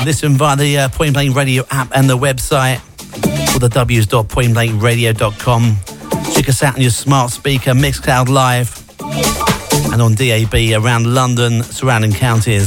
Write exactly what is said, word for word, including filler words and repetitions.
Listen via the uh, Point Blank Radio app and the website, or the w's dot point blank radio dot com. Check us out on your smart speaker, Mixcloud Live, and on D A B around London, surrounding counties.